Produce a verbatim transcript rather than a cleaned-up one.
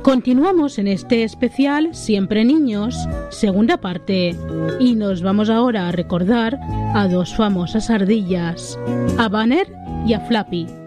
Continuamos en este especial Siempre Niños, segunda parte, y nos vamos ahora a recordar a dos famosas ardillas, a Banner y a Flappy.